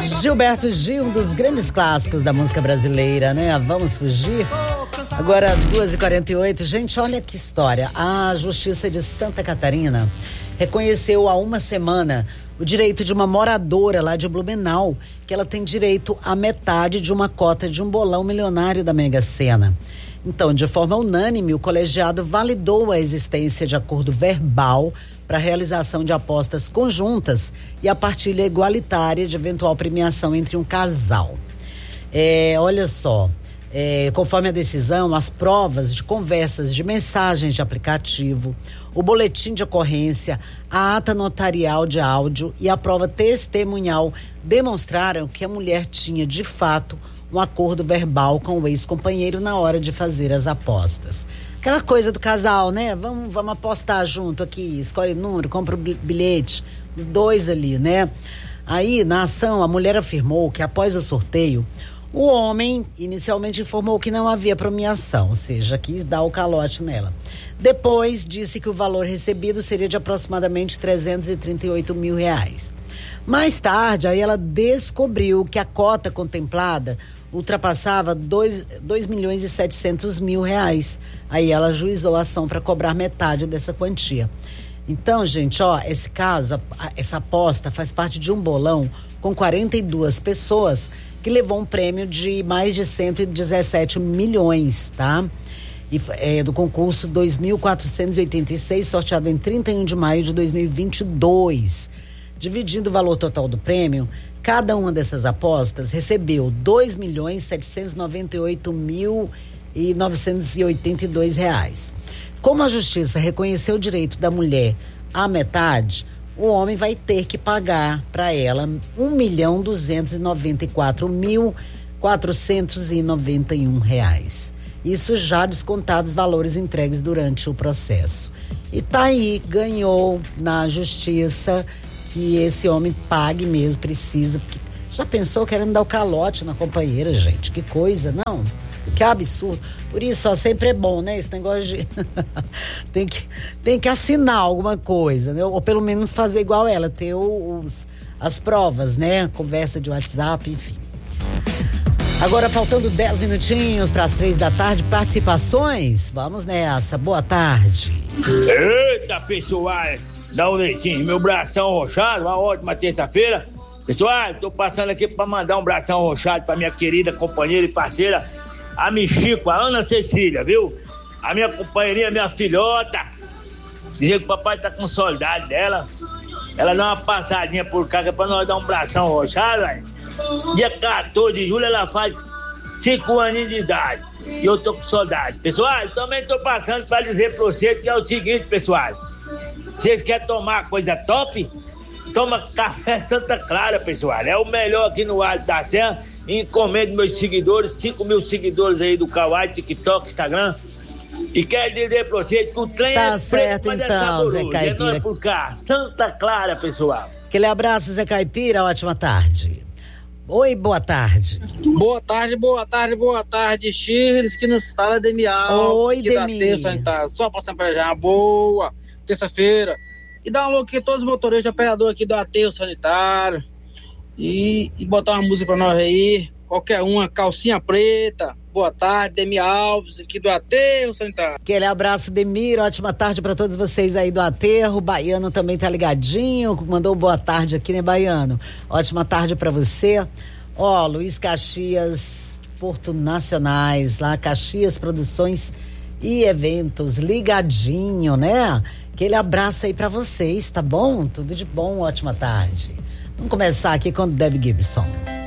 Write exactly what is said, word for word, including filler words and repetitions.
Gilberto Gil, um dos grandes clássicos da música brasileira, né? Vamos fugir? Agora, duas e quarenta e oito. Gente, olha que história. A Justiça de Santa Catarina reconheceu há uma semana o direito de uma moradora lá de Blumenau, que ela tem direito à metade de uma cota de um bolão milionário da Mega Sena. Então, de forma unânime, o colegiado validou a existência de acordo verbal para a realização de apostas conjuntas e a partilha igualitária de eventual premiação entre um casal. É, olha só, é, conforme a decisão, as provas de conversas de mensagens de aplicativo, o boletim de ocorrência, a ata notarial de áudio e a prova testemunhal demonstraram que a mulher tinha, de fato, um acordo verbal com o ex-companheiro na hora de fazer as apostas. Aquela coisa do casal, né? Vamos, vamos apostar junto aqui, escolhe número, compra o bilhete, os dois ali, né? Aí, na ação, a mulher afirmou que após o sorteio, o homem inicialmente informou que não havia premiação, ou seja, quis dar o calote nela. Depois, disse que o valor recebido seria de aproximadamente trezentos e trinta e oito mil reais. Mais tarde, aí ela descobriu que a cota contemplada ultrapassava dois milhões e setecentos mil reais. Aí ela ajuizou a ação para cobrar metade dessa quantia. Então, gente, ó, esse caso, a, essa aposta faz parte de um bolão com quarenta e duas pessoas que levou um prêmio de mais de cento e dezessete milhões, tá? E, é, do concurso dois mil quatrocentos e oitenta e seis, sorteado em trinta e um de maio de dois mil e vinte e dois. Dividindo o valor total do prêmio, cada uma dessas apostas recebeu dois milhões setecentos e noventa e oito mil e novecentos e oitenta e dois reais. Como a justiça reconheceu o direito da mulher à metade, o homem vai ter que pagar para ela um milhão duzentos e noventa e quatro mil quatrocentos e noventa e um reais. Isso já descontado os valores entregues durante o processo. E tá aí, ganhou na justiça que esse homem pague mesmo, precisa. Porque já pensou querendo dar o calote na companheira, gente? Que coisa, não? Que absurdo. Por isso, ó, sempre é bom, né? Esse negócio de... tem, que, tem que assinar alguma coisa, né? Ou pelo menos fazer igual ela, ter os, as provas, né? Conversa de WhatsApp, enfim. Agora, faltando dez minutinhos para as três da tarde, participações? Vamos nessa. Boa tarde. Eita, pessoal! Dá um leitinho, meu bração roxado, uma ótima terça-feira. Pessoal, tô passando aqui para mandar um bração roxado para minha querida companheira e parceira, a Michico, a Ana Cecília, viu? A minha companheirinha, minha filhota. Dizer que o papai tá com saudade dela. Ela dá uma passadinha por cá para nós dar um bração roxado, velho. Dia quatorze de julho ela faz cinco aninhos de idade. E eu tô com saudade. Pessoal, eu também tô passando para dizer para vocês que é o seguinte, pessoal. Vocês querem tomar coisa top? Toma café Santa Clara, pessoal. É o melhor aqui no Alto da Serra. Encomendo meus seguidores, cinco mil seguidores aí do Kawaii, TikTok, Instagram. E quero dizer pra vocês que o trem tá é certo, preto, então, é Zé Caipira. É nós por cá, Santa Clara, pessoal. Aquele abraço, Zé Caipira, ótima tarde. Oi, boa tarde. Boa tarde, boa tarde, boa tarde, Shirley, que nos fala Demi Alves. Oi, Demi. Tá só passando pra já, boa terça-feira. E dar um alô aqui a todos os motoristas de operador aqui do Aterro Sanitário. E, e botar uma música pra nós aí, qualquer uma, calcinha preta. Boa tarde, Demi Alves, aqui do Aterro Sanitário. Aquele abraço, Demir, ótima tarde para todos vocês aí do Aterro. O Baiano também tá ligadinho, mandou boa tarde aqui, né, Baiano? Ótima tarde para você. Ó, Luiz Caxias, Porto Nacionais, lá, Caxias Produções e Eventos, ligadinho, né? Aquele abraço aí para vocês, tá bom? Tudo de bom, ótima tarde. Vamos começar aqui com o Debbie Gibson.